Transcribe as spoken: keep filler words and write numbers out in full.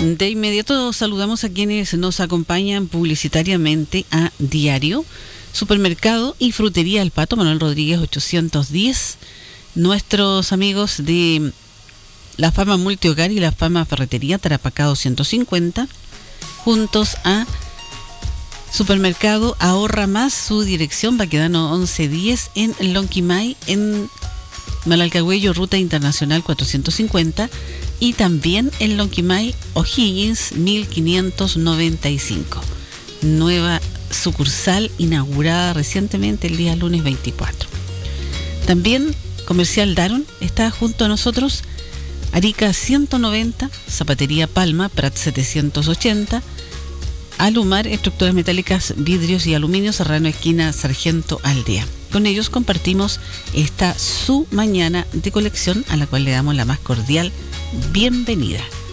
De inmediato saludamos a quienes nos acompañan publicitariamente a diario. Supermercado y Frutería El Pato, Manuel Rodríguez ochocientos diez. Nuestros amigos de la Fama Multihogar y la Fama Ferretería Tarapacá doscientos cincuenta. Juntos a Supermercado Ahorra Más, su dirección Baquedano once diez en Lonquimay, en Malalcahuello, Ruta Internacional cuatrocientos cincuenta, y también en Lonquimay, O'Higgins mil quinientos noventa y cinco. Nueva sucursal inaugurada recientemente el día lunes veinticuatro. También Comercial Daron está junto a nosotros. Arica ciento noventa, Zapatería Palma, Prat setecientos ochenta, Alumar, estructuras metálicas, vidrios y aluminio, Serrano esquina Sargento Aldea. Con ellos compartimos esta su mañana de colección, a la cual le damos la más cordial bienvenida.